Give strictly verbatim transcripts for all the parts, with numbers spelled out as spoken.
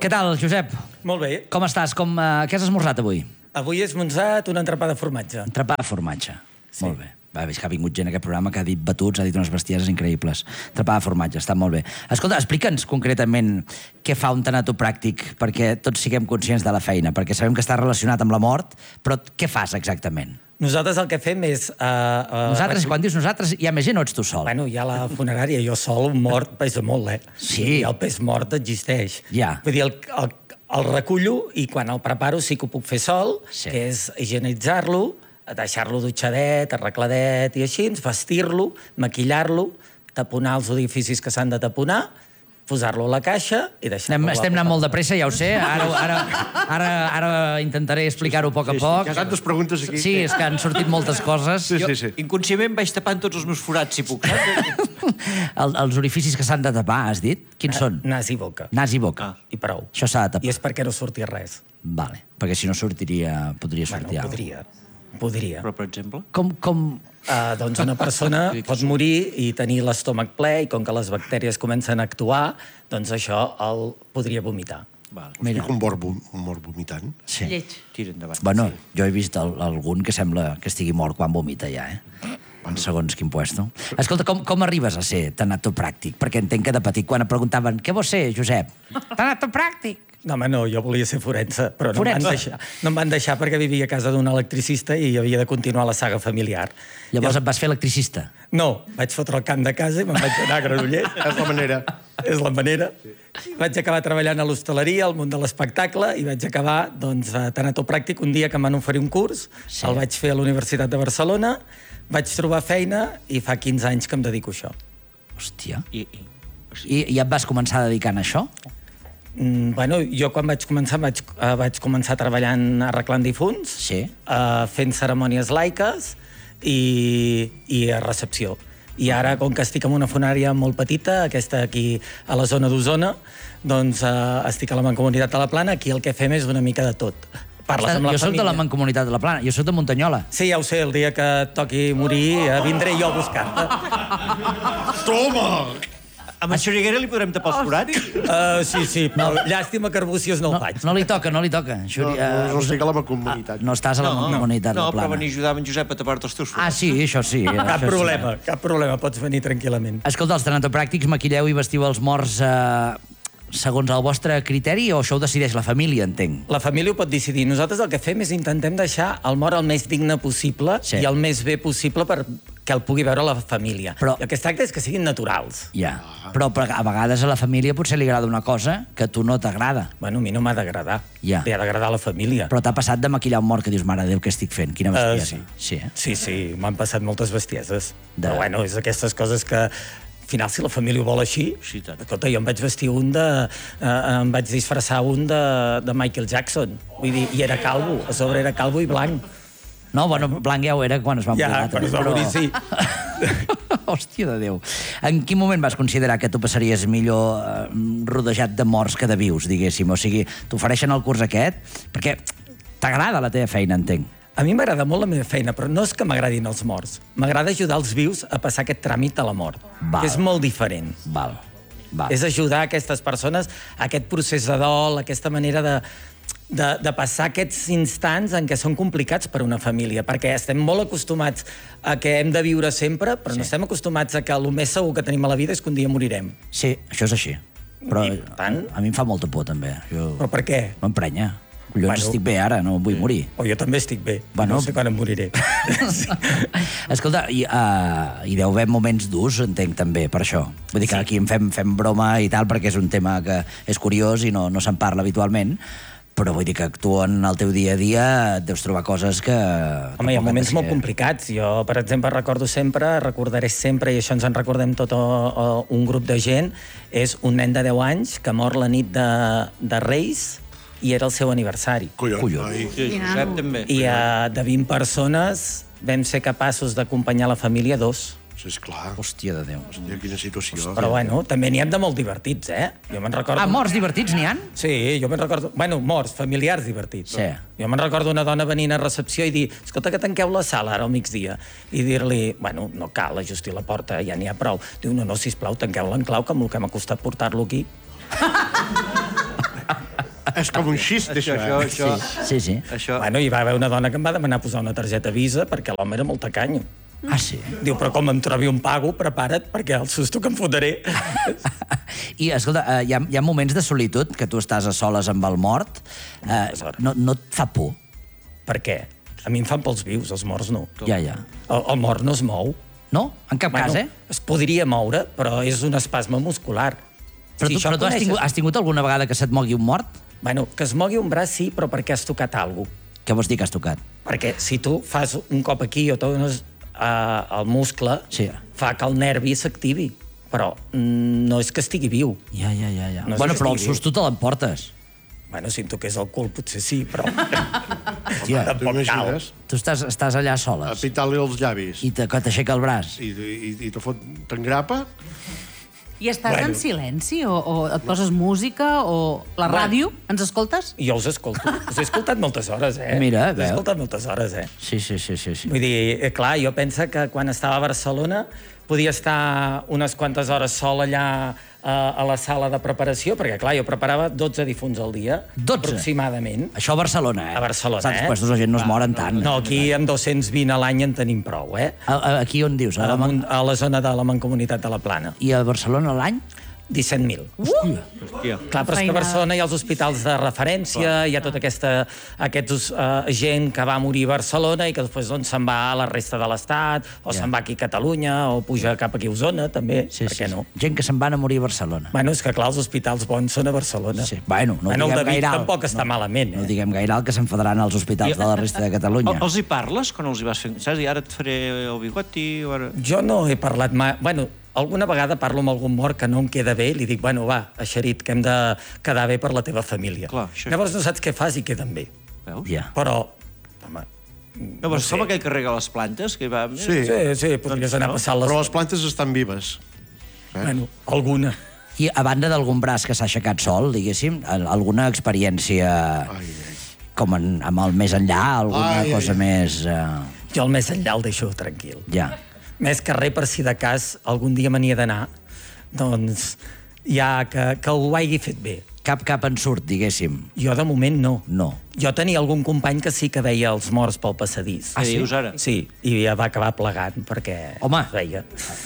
Què tal, Josep? Molt bé. Com estàs? Com, uh, què has esmorzat avui? Avui he esmorzat un entrepà de formatge. Entrepà de formatge. Sí. Molt bé. Va, veig que ha vingut gent a aquest programa que ha dit batuts, ha dit unes bestieses increïbles. Entrepà de formatge, està molt bé. Escolta, explica'ns concretament què fa un tanatopràctic, perquè tots siguem conscients de la feina, perquè sabem que està relacionat amb la mort, però què fas exactament? Nosaltres el que fem és... Uh, uh, Nosaltres, quan dius nosaltres, hi ha més gent o ets tu sol? Bueno, hi ha la funerària, jo sol, un mort pesa molt, eh? Sí. I el pes mort existeix. Ja. Vull dir, el, el, el recullo i quan el preparo sí que ho puc fer sol, Sí. que és higienitzar-lo, deixar-lo dutxadet, arregladet i així, vestir-lo, maquillar-lo, taponar els edificis que s'han de taponar, posar-lo a la caixa i deixar-lo... Estem, estem anant molt de pressa, ja ho sé. Ara, ara, ara, ara intentaré explicar-ho a poc a poc. Hi ha tantes preguntes aquí. Sí, és que han sortit moltes coses. Sí, sí, sí. Inconscientment vaig tapant tots els meus forats, si puc. El, els orificis que s'han de tapar, has dit? Quins són? Nas i boca. Nas i boca. Ah. I prou. Això s'ha de tapar. I és perquè no surti res. Vale, perquè si no sortiria, podria Bueno, sortir alguna cosa. podria. Podria. Però, per exemple... Com, com... Uh, doncs una persona pot morir i tenir l'estómac ple i com que les bactèries comencen a actuar, doncs això el podria vomitar. Val. Mira, Estic un mort, vo- un mort vomitant. sí. Lleig. Tira endavant. Bueno, jo he vist el, algun que sembla que estigui mort quan vomita ja, eh? En segons quin puesto. Escolta, com, com arribes a ser tanatopràctic? Perquè entenc que de petit, quan et preguntaven què vols ser, Josep? Tanatopràctic! No, home, no, jo volia ser forense, però no em van Forense. deixar, no em van deixar perquè vivia a casa d'un electricista i havia de continuar la saga familiar. Llavors et vas fer electricista. No, vaig fotre el camp de casa i me'n vaig anar a Granollers. És la manera. És la manera. Vaig acabar treballant a l'hostaleria, al món de l'espectacle, i vaig acabar, doncs, a tanatopràctic un dia que em van oferir un curs. Sí. El vaig fer a la Universitat de Barcelona, vaig trobar feina i fa quinze anys que em dedico a això. Hòstia. I, i, I, i et vas començar dedicant a això? Mm, bueno, jo quan vaig començar vaig, uh, vaig començar treballant arreglant difunts, Sí. uh, fent cerimònies laiques i, i a recepció. I ara, com que estic en una funària molt petita, aquesta aquí a la zona d'Osona, doncs uh, estic a la Mancomunitat de la Plana, aquí el que fem és una mica de tot. Parles amb la jo soc de la família. Mancomunitat de la Plana, jo soc de Muntanyola. Sí, ja ho sé, el dia que et toqui morir uh, vindré jo a buscar-te. Toma! amb en Xuriguera li podrem tapar els forats? Uh, sí, sí, però llàstima que Arbúcies no, No, el faig. no li toca, no li toca. No, Xuri, no, no eh, estic a la comunitat. no estàs a la Mancomunitat no, de la però Plana. venir a ajudar en Josep a tapar-te els teus Ah, forats. sí, això sí. Cap això sí. problema, cap problema, pots venir tranquil·lament. Escolta, els tanatopràctics maquilleu i vestiu els morts eh, segons el vostre criteri o això ho decideix la família, entenc? La família ho pot decidir. Nosaltres el que fem és intentem deixar el mort el més digne possible Sí. i el més bé possible per que el pugui veure la família. Però- I el que es tracta és que siguin naturals. Ja, però per- a vegades a la família potser li agrada una cosa que a tu no t'agrada. Bueno, a mi no m'ha d'agradar. Ja. Li ha d'agradar a la família. Però t'ha passat de maquillar un mort que dius, mare de Déu, què estic fent? Quina Eh, bestiesa. Sí, eh? Sí, sí, m'han passat moltes bestieses. De- Però bueno, és aquestes coses que... Al final, si la família ho vol així... Sí, tant. Escolta, jo em vaig vestir un de... Eh, em vaig disfressar un de, de Michael Jackson. Vull dir, i era calvo. A sobre era calvo i blanc. No, bueno, blanc ja ho era quan es va Ja, morir. quan es va morir, sí. Hòstia de Déu. En quin moment vas considerar que tu passaries millor eh, rodejat de morts que de vius, diguéssim? O sigui, t'ofereixen el curs aquest perquè t'agrada la teva feina, entenc. A mi m'agrada molt la meva feina, però no és que m'agradin els morts. M'agrada ajudar els vius a passar aquest tràmit a la mort, Val. que és molt diferent. Val, val. És ajudar aquestes persones a aquest procés de dol, aquesta manera de, de, de passar aquests instants en què són complicats per a una família, perquè estem molt acostumats a que hem de viure sempre, però sí. no estem acostumats a que el més segur que tenim a la vida és que un dia morirem. Sí, això és així. Però I tant. a mi em fa molta por, també. Jo... Però per què? M'emprenya. Collons, Bueno. estic bé ara, no vull morir. O jo també estic bé, Bueno. no sé quan em moriré. Escolta, i, uh, hi deu haver moments durs, entenc, també, per això. Vull dir que Sí. aquí en fem, fem broma i tal, perquè és un tema que és curiós i no, no se'n parla habitualment, però vull dir que actuen al teu dia a dia et deus trobar coses que... Home, hi ha tampoc moments han de molt ser- complicats. Jo, per exemple, recordo sempre, recordaré sempre, i això ens en recordem tot o, o, un grup de gent, és un nen de deu anys que mor la nit de, de Reis i era el seu aniversari. Collons, Collons. noi. Sí, Josep també. I uh, de vint persones vam ser capaços d'acompanyar la família dos. Sí, esclar. Hòstia de Déu. Hòstia, quina situació. Però bueno, també n'hi ha de molt divertits, eh? Jo me'n recordo... Ah, morts divertits n'hi han? Sí, jo me'n recordo... Bueno, morts, familiars divertits. Sí. Jo me'n recordo una dona venint a recepció i dir escolta, que tanqueu la sala ara al migdia. I dir-li, bueno, no cal ajustir la porta, ja n'hi ha prou. Diu, no, no, sisplau, tanqueu-la en clau, que amb el que m'ha costat portar-lo aquí. És com un xist, això, Això, eh? això, això. Sí, sí. Això. Bueno, hi va haver una dona que em va demanar posar una targeta Visa perquè l'home era molt tacanyo. Ah, sí. Diu, però com em trobi un pago, prepara't, perquè el susto que em fotré... I, escolta, eh, hi ha, hi ha moments de solitud que tu estàs a soles amb el mort. Eh, no, no et fa por? Per què? A mi em fan pels vius, els morts no. Ja, ja. El, el mort no es mou. No? En cap cas, eh? Es podria moure, però és un espasme muscular. Però tu, això però tu has, coneixes- tingut, has tingut alguna vegada que se't mogui un mort? Bueno, que es mogui un braç sí, però perquè has tocat alguna cosa. Què vols dir que has tocat? Perquè si tu fas un cop aquí o dones uh, el muscle, Sí. fa que el nervi s'activi. Però mm, no és que estigui viu. Ja, ja, ja. ja. No sé bueno, si però el estigui susto te l'emportes. Bueno, si em toqués el cul potser sí, però... Tia, Tu imagines? tu estàs, estàs allà A soles pitar-li els llavis. i te- que t'aixeca el braç. I, i, i te fot... T'engrapa? I estàs Bueno. en silenci? O, o et poses música? O la Bueno. ràdio? Ens escoltes? Jo us escolto. Us he escoltat moltes hores, eh? Mira, us he veu. escoltat moltes hores, eh? Sí, sí, sí, sí. sí. Vull dir, eh, clar, jo penso que quan estava a Barcelona podia estar unes quantes hores sol allà eh, a la sala de preparació, perquè, clar, jo preparava dotze difunts al dia, dotze? aproximadament. Això a Barcelona, eh? A Barcelona, Saps, eh? puestos la gent no es moren tant. No, aquí amb dos-cents vint a l'any en tenim prou, eh? A, a, aquí on dius? A A la, la, a la zona de la Mancomunitat de la Plana. I a Barcelona l'any? disset mil. Hòstia. Hòstia. Clar, però és que a Feinada. Barcelona hi ha els hospitals de referència, hi ha tota aquesta aquests, uh, gent que va morir a Barcelona i que després doncs, se'n va a la resta de l'Estat, o Ja. se'n va aquí a Catalunya, o puja cap aquí a Osona, també, Sí, per sí, què no? sí. Gent que se'n van a morir a Barcelona. Bueno, és que clar, els hospitals bons són a Barcelona. Sí. Bueno, no ho bueno, el diguem de Vic gaire alt. tampoc està malament, eh? No diguem gaire alt, que s'enfadaran els hospitals de la resta de Catalunya. El- Els hi parles quan els hi vas fent? Saps? I ara et faré el bigoti, o ara... Jo no he parlat mai... Bueno, alguna vegada parlo amb algun mort que no em queda bé i li dic, bueno, va, eixerit, que hem de quedar bé per la teva família. Clar, això- Llavors no saps què fas i queden bé. Veus? Ja. Però, home, No, però som aquell que rega les plantes, que va... Sí. sí, sí, podries anar passant les... Però les plantes estan vives. Bueno, alguna. I a banda d'algun braç que s'ha aixecat sol, diguéssim, al- alguna experiència Ai, ai. com en, amb el més enllà, alguna Ai, ai. cosa més... Uh, Jo el més enllà el deixo tranquil. ja. Més que res, per si de cas algun dia me n'hi he d'anar, doncs ja que, que ho hagi fet bé. Cap cap en surt, diguéssim. Jo de moment no. No. Jo tenia algun company que sí que veia els morts pel passadís. Ah, sí? Dius ara? Sí, i ja va acabar plegant perquè Home. els veia.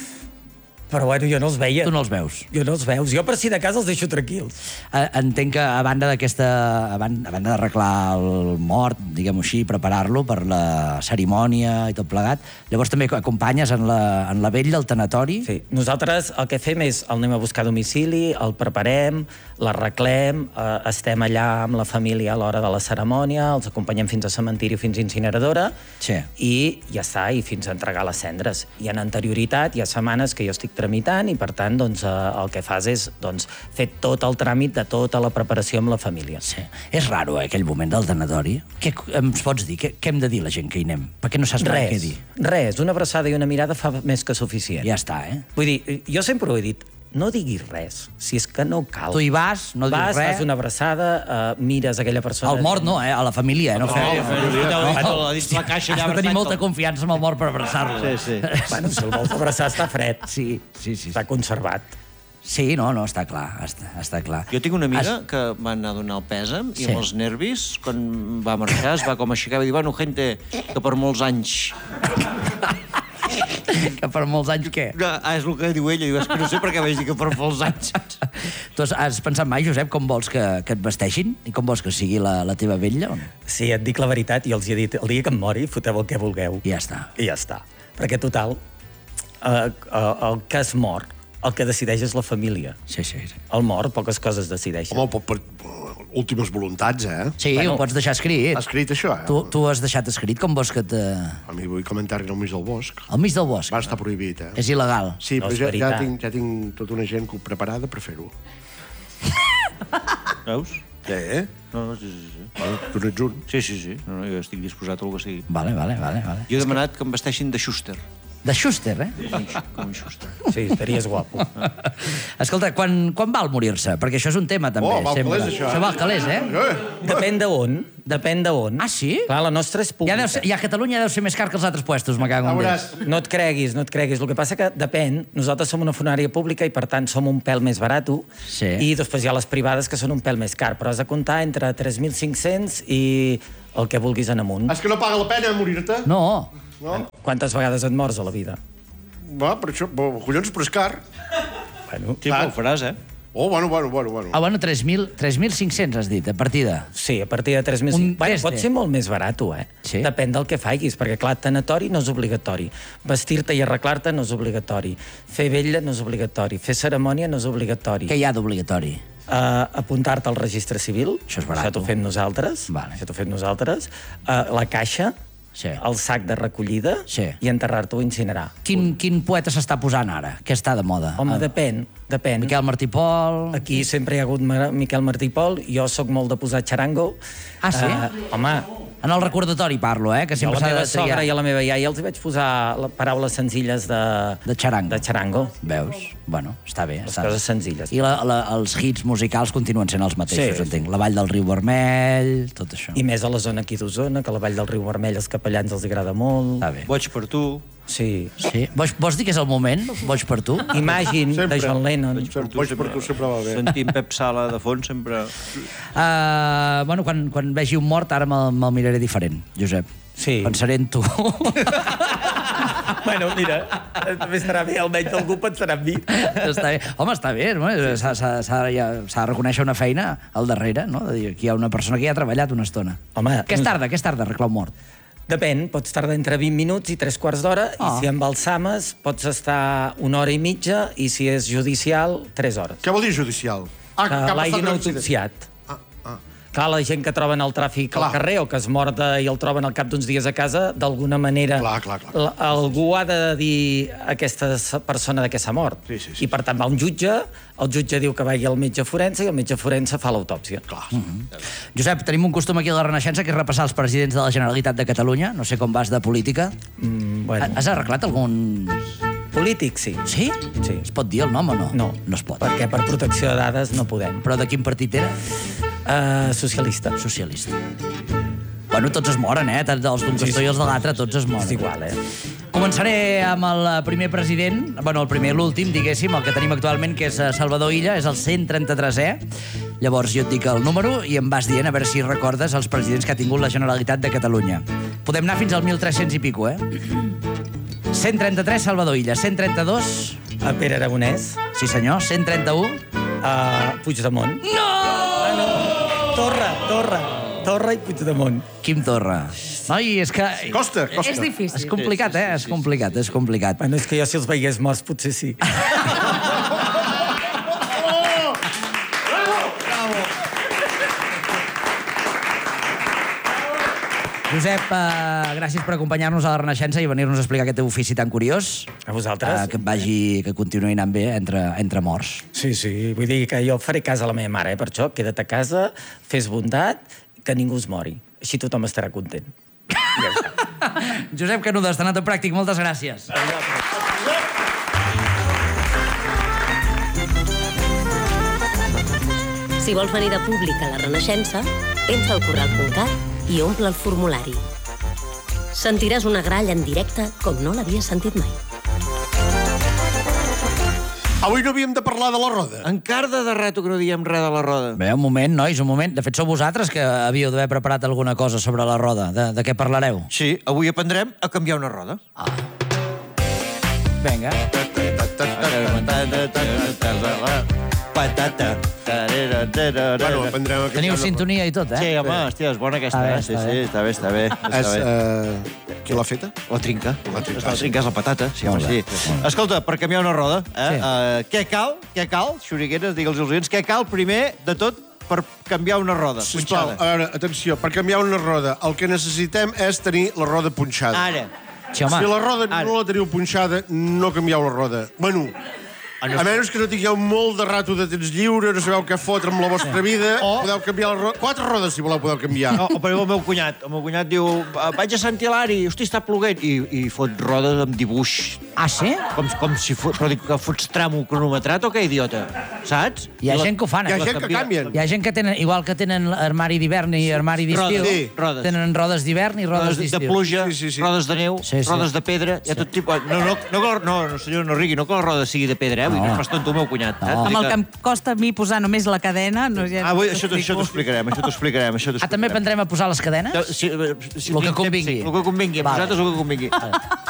Però bueno, jo no els veia. Tu no els veus. Jo no els veus. Jo per si de cas els deixo tranquils. Eh, entenc que a banda d'aquesta... A ban- a banda d'arreglar el mort, diguem-ho així, preparar-lo per la cerimònia i tot plegat, llavors també acompanyes en la, en la vetlla, el tanatori? Sí. Nosaltres el que fem és el anem a buscar a domicili, el preparem, l'arreglem, eh, estem allà amb la família a l'hora de la cerimònia, els acompanyem fins a cementiri o fins a incineradora Sí. i ja està, i fins a entregar les cendres. I en anterioritat hi ha setmanes que jo estic tramitant i per tant doncs, eh, el que fas és doncs, fer tot el tràmit de tota la preparació amb la família. Sí. És raro, eh, aquell moment del tanatori. Què ens pots dir? Què, què hem de dir la gent que hi anem? Perquè no saps mai què Res, dir. res, una abraçada i una mirada fa més que suficient. Ja està, eh? Vull dir, jo sempre ho he dit, no diguis res, si és que no cal. Tu hi vas, no dius Vas, res. fas una abraçada, uh, mires aquella persona... El mort no, eh? A la família, eh? No, feu... No, a dins la caixa allà Has de tenir abraçant-te'l. molta confiança amb el mort per abraçar-lo. Sí, sí. Bueno, si el vols abraçar està fred, Sí, sí, sí. està conservat. Sí, no, no, està clar, està, està clar. Jo tinc una amiga Has- que va anar a donar el pèsam i Sí. amb els nervis, quan va marxar, es va com aixecar i va dir, bueno, gente, que per molts anys... Que per molts anys què? No, ah, és el que diu ella, diu, és que no sé per què vaig dir que per molts anys. Tu has, has pensat mai, Josep, com vols que, que et vesteixin? I com vols que sigui la, la teva vetlla? o no? Sí, et dic la veritat, i els hi he dit, el dia que em mori, foteu el que vulgueu. I ja està. I ja està. Perquè, total, eh, eh, el que es mor, el que decideix és la família. Sí, sí, sí. El mort, poques coses decideixen. Home, per, per, últimes voluntats, eh? Sí, Bueno, ho pots deixar escrit. Has escrit això, eh? Tu, tu has deixat escrit com vols que te... A mi vull comentar que al mig del bosc. Al mig del bosc. Va estar prohibit, eh? És il·legal. Sí, No però és ja, ja, veritat. tinc, ja tinc tota una gent preparada per fer-ho. Veus? Què, eh? No, no, sí, sí, sí. Bueno, tu n'ets un. Sí, sí, sí. No, no, jo estic disposat a el que sigui. Vale, vale, vale. vale. Jo he demanat que em vesteixin de Schuster. De Schuster, eh? Com Schuster. Sí, estaries guapo. Escolta, quan, quan val morir-se? Perquè això és un tema, també. Oh, val sempre. calés, això, eh? Això val calés, eh? Eh? Depèn d'on. Depèn d'on. Ah, sí? Clar, la nostra és Ja, pública. deu ser, ja a Catalunya deu ser més car que els altres puestos, me cago Ja en veuràs. Déu. No et creguis, no et creguis. El que passa que depèn. Nosaltres som una funeraria pública i, per tant, som un pèl més barato. Sí. I després hi ha les privades que són un pèl més car. Però has de comptar entre tres mil cinc-cents i el que vulguis en amunt. És que no paga la pena morir-te? No. No? Quantes vegades et mors a la vida? Va, per això, bo, collons, però és car. Bueno, Sí, però ho faràs, eh? Oh, bueno, bueno, bueno, bueno. Ah, bueno, tres mil cinc-cents has dit, a partida. sí, a partir de tres mil Un cinc-cents. Bueno, desde. pot ser molt més barat, eh? Sí? Depèn del que facis, perquè, clar, tanatori no és obligatori. Vestir-te i arreglar-te no és obligatori. Fer vetlla no és obligatori. Fer cerimònia no és obligatori. Què hi ha d'obligatori? Uh, apuntar-te al registre civil. Això és barat. Això t'ho fem nosaltres. Vale. Això t'ho fem nosaltres. Uh, la caixa, Sí. el sac de recollida Sí. i enterrar-te o incinerar. Quin, quin poeta s'està posant ara? Què està de moda? Home, Ah, depèn, depèn. Miquel Martí Pol... Aquí sempre hi ha hagut Mar- Miquel Martí i Pol. Jo sóc molt de posar xarango. Ah, sí? Uh, home, En el recordatori parlo, eh? Que jo a sempre la s'ha meva de triar. sogra i a la meva iaia els hi vaig posar les paraules senzilles de... De xarango. De xarango. Veus? Bueno, està bé. Les està coses bé. senzilles. I la, la, els hits musicals continuen sent els mateixos, Sí. entenc. La Vall del Riu Vermell, tot això. I més a la zona aquí d'Osona, que a la Vall del Riu Vermell als capellans els agrada molt. Està bé. Boig per tu. Sí. Sí. Vols, vols dir que és el moment? Boig per tu? Imagine, Sempre. de John Lennon. Sempre, boig per tu sempre va bé. Sentim Pep Sala de fons sempre... Uh, bueno, quan, quan vegi un mort, ara me'l me miraré diferent, Josep. Sí. Pensaré en tu. Bueno, mira, també estarà bé, almenys algú pensarà en mi. Està bé. Home, està bé, no? S'ha s'ha- s'ha ja- s'ha de reconèixer una feina al darrere, no? De dir, aquí hi ha una persona que hi ha treballat una estona. Home, Què es tarda? Què es tarda, arreglar un mort? Depèn, pots tardar entre vint minuts i tres quarts d'hora, Ah. i si embalsames pots estar una hora i mitja, i si és judicial, tres hores. Què vol dir judicial? Ah, Que ha l'hagin passat un accident. autopsiat. Ah, ah. Clar, la gent que troben el tràfic Clar. al carrer o que es mor de, i el troben al cap d'uns dies a casa, d'alguna manera Clar, clar, clar. la- algú ha de dir a aquesta s- persona de què s'ha mort. Sí, sí, sí. I per tant va un jutge, el jutge diu que vagi al metge forense i el metge forense fa l'autòpsia. Clar. Josep, tenim un costum aquí a la Renaixença que és repassar els presidents de la Generalitat de Catalunya. No sé com vas de política. Mm, bueno, Has arreglat algun... polític, sí. Sí? Sí. Es pot dir el nom o no? No. No es pot. Perquè per protecció de dades no podem. Però de quin partit era? Uh, socialista. Socialista. Bueno, tots es moren, eh? Tant els d'un Sí, costor sí. i els de l'altre, tots es moren. És igual, eh? Començaré amb el primer president, bueno, el primer i l'últim, diguéssim, el que tenim actualment, que és eh, Salvador Illa, és el cent trenta-tresè. Llavors jo et dic el número i em vas dient a veure si recordes els presidents que ha tingut la Generalitat de Catalunya. Podem anar fins al mil tres-cents i pico, eh? cent trenta-tres, Salvador Illa. cent trenta-dos, A Pere Aragonès. sí senyor. cent trenta-u, A Puigdemont. no! Ah, no! Torra, Torra. Torra i Puigdemont. Quim Torra. Noi, és que... Costa, costa. És difícil. És complicat, eh? És complicat, és complicat. Bueno, és que jo si els veiés morts potser sí. Josep, uh, gràcies per acompanyar-nos a la Renaixença i venir-nos a explicar aquest teu ofici tan curiós. A vosaltres? Uh, que et vagi, que continuï anant bé entre, entre morts. Sí, sí, vull dir que jo faré cas a la meva mare, eh? Per això, queda't a casa, fes bondat, que ningú es mori. Així tothom estarà content. Ja està. Josep Canudes, tanato pràctic, moltes gràcies. Si vols venir de públic a la Renaixença, entra al corral punt cat i omple el formulari. Sentiràs una gralla en directe com no l'havies sentit mai. Avui no havíem de parlar de la roda. Encara de rato que no diem res de la roda. Bé, un moment, nois, un moment. De fet, sou vosaltres que havíeu d'haver preparat alguna cosa sobre la roda. De, de què parlareu? Sí, avui aprendrem a canviar una roda. Vinga. Patata. Bueno, aprendrem a Teniu sintonia i tot, eh? Sí, home, hòstia, és bona aquesta, Està bé, eh? Sí, està sí, bé. està bé, està bé. És, Està bé. uh, qui l'ha feta? La trinca. La trinca, La sí. trinca és la patata, sí, home, Molt sí. bé. Escolta, per canviar una roda, eh? Sí. Uh, què cal? Què cal? Xurigueres, digue'ls als oients, què cal primer de tot per canviar una roda Sisplau, punxada? a veure, atenció, per canviar una roda, el que necessitem és tenir la roda punxada. Ara. Sí, home. Si la roda Ara. no la teniu punxada, no canvieu la roda. Bueno, A menys que no tingueu molt de rato de temps lliure, no sabeu què fotre amb la vostra vida, O- podeu canviar les rodes. Quatre rodes, si voleu, podeu canviar. No, o per exemple, el meu cunyat. El meu cunyat diu, vaig a Sant Hilari, hosti, està ploguent. I, i fot rodes amb dibuix. Ah, sí? Com, com si fos... Però dic que fots tramo cronometrat o què, idiota? Saps? Hi ha I la- gent que ho fan, Hi ha eh? gent que canvien. Hi ha gent que tenen, igual que tenen armari d'hivern i armari d'estiu, Rodes, sí, rodes. tenen rodes d'hivern i rodes Rodes de d'estiu. pluja, Sí, sí, sí. rodes de neu, Sí, sí. rodes de pedra, hi ha tot tipus... No, no, no, no, no, no, senyor, no rigui, no que la roda sigui de pedra, eh? Vull dir, No. no. Fas tonto el meu cunyat. No. Eh? Amb el que em costa a mi posar només la cadena... No, ja Ah, no vull, això t'ho això t'explico. t'ho explicarem, això t'ho explicarem, això t'ho Ah, també explicarem. aprendrem a posar les cadenes? Si, si, si Lo que tinc temps, convingui. Sí, el que convingui, a Vale. vosaltres el que convingui.